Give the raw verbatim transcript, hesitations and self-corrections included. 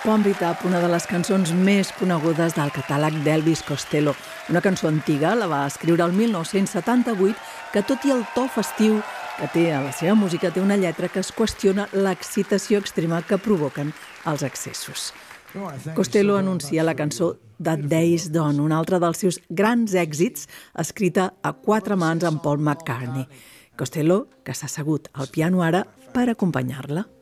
Pump It Up, una de les cançons més conegudes del catàleg d'Elvis Costello. Una cançó antiga, la va escriure el mil nou-cents setanta-vuit, que tot i el to festiu que té a la seva música, té una lletra que es qüestiona l'excitació extrema que provoquen els excessos. Costello anuncia la cançó The Days Done, un altre dels seus grans èxits, escrita a quatre mans amb Paul McCartney. Costello, que s'ha assegut al piano ara per acompanyar-la.